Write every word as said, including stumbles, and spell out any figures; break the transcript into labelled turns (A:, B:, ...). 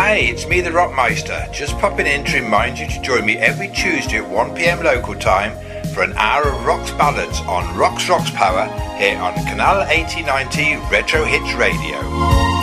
A: Hey, it's me, the Rockmeister, just popping in to remind you to join me every Tuesday at one p m local time for an hour of Rocks ballads on Rocks Rocks Power here on Canal eighty ninety Retro Hits Radio.